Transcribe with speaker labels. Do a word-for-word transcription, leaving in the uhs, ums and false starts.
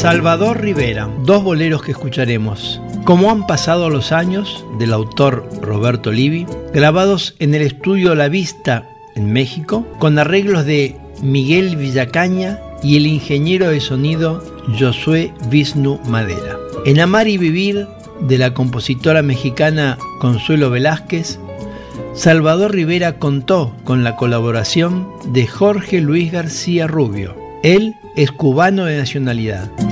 Speaker 1: Salvador Rivera, dos boleros que escucharemos. Cómo han pasado los años, del autor Roberto Livi, grabados en el estudio La Vista, en México, con arreglos de Miguel Villacaña y el ingeniero de sonido Josué Visnu Madera. En Amar y Vivir, de la compositora mexicana Consuelo Velázquez, Salvador Rivera contó con la colaboración de Jorge Luis García Rubio. Él es cubano de nacionalidad.